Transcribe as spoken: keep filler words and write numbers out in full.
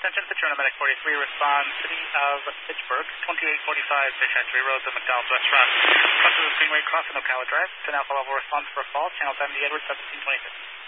attention, Pitcher on Medic forty-three, respond City of Pittsburgh, twenty-eight forty-five Fish Hatchery Road, the McDowell's Restaurant. Front of the Greenway Crossing, Ocala Drive. ten Alpha Level response for a fall, channel time to Edwards, seventeen twenty-six.